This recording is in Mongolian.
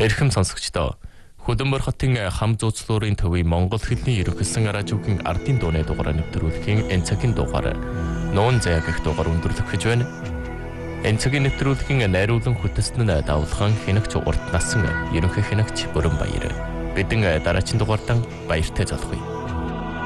Эрхэм сонсогчдоо Хөдөнбөр хотын хам зууцлуурын төвийн Монгол хэлний ерөнхийлсөн радиогийн ардын дууны дугаараа нэвтрүүлэхийн энэ цагийн дугаар нуун заяа гэх дугаар өндөрлөх гэж байна. Энэ цагийн нэвтрүүлгийн найруулан хөтөлсөн нь давлхан хинэгч урт насан ерөнхий хинэгч Бүрэн Баяр. Бидэн дараагийн дугаартан баяртай залгая.